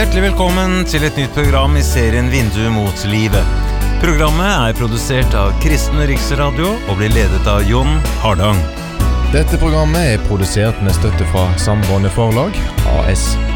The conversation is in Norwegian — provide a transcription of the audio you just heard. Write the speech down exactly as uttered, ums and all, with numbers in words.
Hjertelig velkommen til et nytt program I serien Vindu mot livet. Programmet er produsert av Kristen Riksradio og blir ledet av Jon Hardang. Dette programmet er produsert med støtte fra Sambandet Forlag, A S.